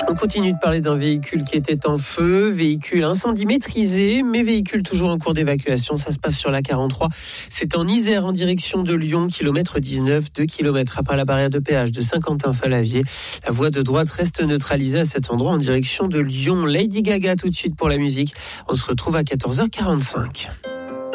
On continue de parler d'un véhicule qui était en feu, véhicule incendie maîtrisé, mais véhicule toujours en cours d'évacuation. Ça se passe sur la 43. C'est en Isère en direction de Lyon, kilomètre 19, 2 kilomètres après la barrière de péage de Saint-Quentin-Fallavier. La voie de droite reste neutralisée à cet endroit en direction de Lyon. Lady Gaga tout de suite pour la musique. On se retrouve à 14h45.